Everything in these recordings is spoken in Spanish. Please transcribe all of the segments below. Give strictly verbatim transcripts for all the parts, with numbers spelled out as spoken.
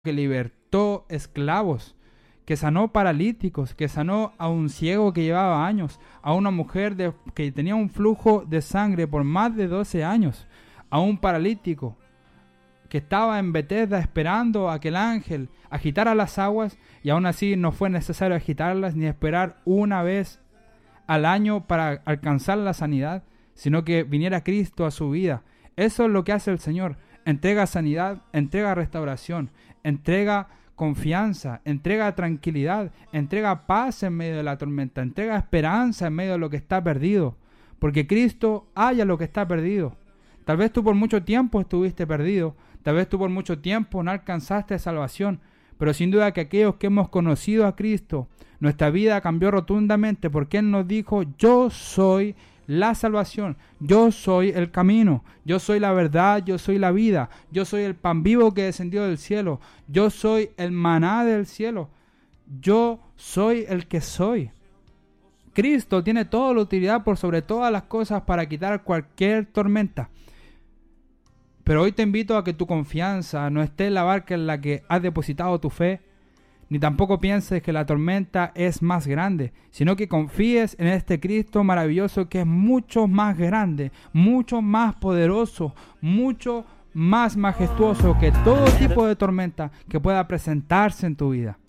que libertó esclavos, que sanó paralíticos, que sanó a un ciego que llevaba años, a una mujer de, que tenía un flujo de sangre por más de doce años, a un paralítico que estaba en Betesda esperando a que el ángel agitara las aguas, y aún así no fue necesario agitarlas ni esperar una vez al año para alcanzar la sanidad, sino que viniera Cristo a su vida. Eso es lo que hace el Señor. Entrega sanidad, entrega restauración, entrega confianza, entrega tranquilidad, entrega paz en medio de la tormenta, entrega esperanza en medio de lo que está perdido, porque Cristo halla lo que está perdido. Tal vez tú por mucho tiempo estuviste perdido, tal vez tú por mucho tiempo no alcanzaste salvación, pero sin duda que aquellos que hemos conocido a Cristo, nuestra vida cambió rotundamente, porque Él nos dijo: yo soy la salvación, yo soy el camino, yo soy la verdad, yo soy la vida, yo soy el pan vivo que descendió del cielo, yo soy el maná del cielo, yo soy el que soy. Cristo tiene toda la utilidad por sobre todas las cosas para quitar cualquier tormenta. Pero hoy te invito a que tu confianza no esté en la barca en la que has depositado tu fe, ni tampoco pienses que la tormenta es más grande, sino que confíes en este Cristo maravilloso que es mucho más grande, mucho más poderoso, mucho más majestuoso que todo tipo de tormenta que pueda presentarse en tu vida.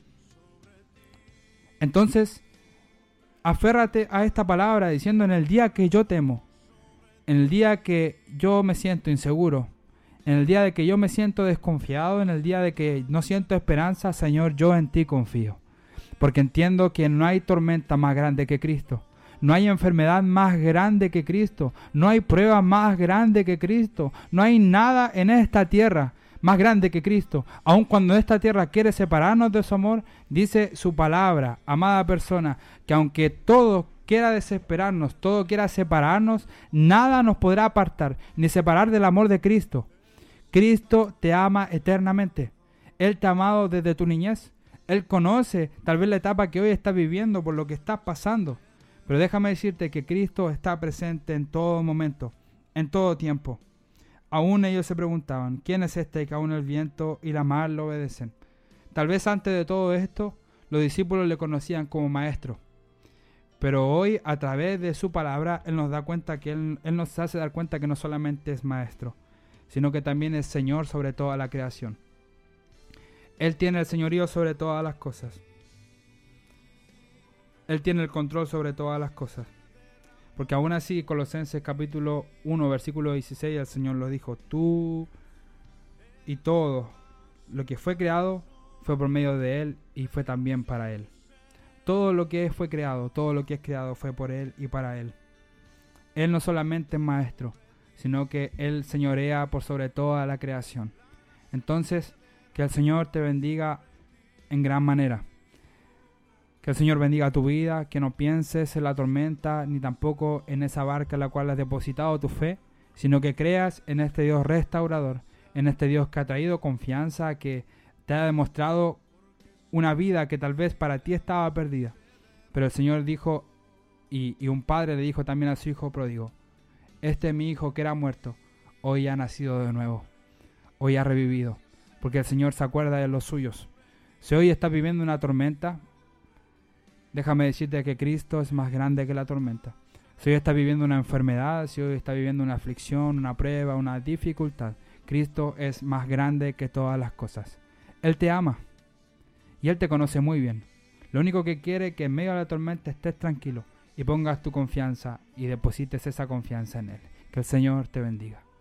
Entonces, aférrate a esta palabra diciendo: en el día que yo temo, en el día que yo me siento inseguro, en el día de que yo me siento desconfiado, en el día de que no siento esperanza, Señor, yo en ti confío. Porque entiendo que no hay tormenta más grande que Cristo. No hay enfermedad más grande que Cristo. No hay prueba más grande que Cristo. No hay nada en esta tierra más grande que Cristo. Aun cuando esta tierra quiere separarnos de su amor, dice su palabra, amada persona, que aunque todo quiera desesperarnos, todo quiera separarnos, nada nos podrá apartar, ni separar del amor de Cristo. Cristo te ama eternamente. Él te ha amado desde tu niñez. Él conoce tal vez la etapa que hoy estás viviendo, por lo que estás pasando. Pero déjame decirte que Cristo está presente en todo momento, en todo tiempo. Aún ellos se preguntaban: ¿quién es este que aún el viento y la mar lo obedecen? Tal vez antes de todo esto, los discípulos le conocían como maestro. Pero hoy, a través de su palabra, Él nos da cuenta que Él, Él nos hace dar cuenta que no solamente es maestro, sino que también es Señor sobre toda la creación. Él tiene el señorío sobre todas las cosas. Él tiene el control sobre todas las cosas. Porque aún así, Colosenses capítulo uno, versículo dieciséis, el Señor lo dijo: tú y todo lo que fue creado fue por medio de Él y fue también para Él. Todo lo que fue creado, todo lo que es creado fue por Él y para Él. Él no solamente es maestro, sino que Él señorea por sobre toda la creación. Entonces, que el Señor te bendiga en gran manera. Que el Señor bendiga tu vida, que no pienses en la tormenta, ni tampoco en esa barca en la cual has depositado tu fe, sino que creas en este Dios restaurador, en este Dios que ha traído confianza, que te ha demostrado una vida que tal vez para ti estaba perdida. Pero el Señor dijo, y, y un padre le dijo también a su hijo pródigo: este mi hijo que era muerto, hoy ha nacido de nuevo, hoy ha revivido, porque el Señor se acuerda de los suyos. Si hoy estás viviendo una tormenta, déjame decirte que Cristo es más grande que la tormenta. Si hoy estás viviendo una enfermedad, si hoy estás viviendo una aflicción, una prueba, una dificultad, Cristo es más grande que todas las cosas. Él te ama y Él te conoce muy bien. Lo único que quiere es que en medio de la tormenta estés tranquilo y pongas tu confianza y deposites esa confianza en Él. Que el Señor te bendiga.